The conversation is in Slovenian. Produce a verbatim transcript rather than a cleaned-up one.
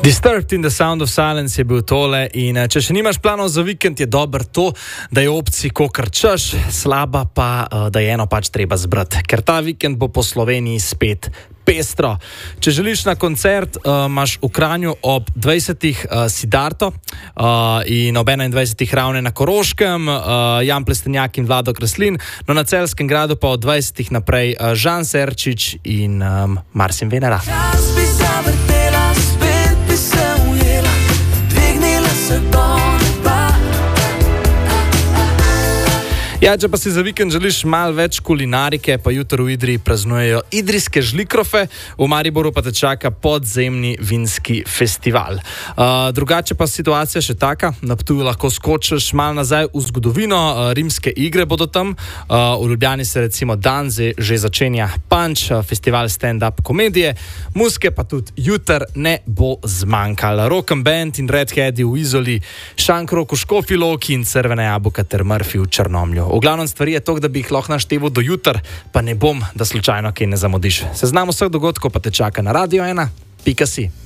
Disturbed in the Sound of Silence je bil tole in če še nimaš planov za vikend, je dobro to, da je opcij kokar češ, slaba pa, da je eno pač treba zbrati, ker ta vikend bo po Sloveniji spet pestro. Če želiš na koncert, uh, imaš v Kranju ob dvajsetih uh, Sidarto uh, in ob enaindvajsetih Ravne na Koroškem, uh, Jan Plestenjak in Vlado Kreslin, no na Celjskem gradu pa od dvajsetih naprej uh, Žan Serčič in um, Marsin Venera. Čas bi zavrtela, spet bi se ujela, dvignila se do neba. Ja, če pa si za vikend želiš malo več kulinarike, pa jutro v Idriji praznujejo idrijske žlikrofe, v Mariboru pa te čaka podzemni vinski festival. Uh, drugače pa situacija še taka, na Ptuju lahko skočiš malo nazaj v zgodovino, uh, rimske igre bodo tam, uh, v Ljubljani se recimo dan že začenja Punch, uh, festival stand-up komedije, muske pa tudi jutr ne bo zmanjkalo. Rock and Band in Redheadi v Izoli, Šankrok v Škofji Loki in Crvena jabolka ter Murphy v Črnomlju. V glavnem stvari je to, da bi jih lahko našteval do jutra, pa ne bom, da slučajno kaj ne zamudiš. Seznam vseh dogodkov pa te čaka na Radio ena pika si.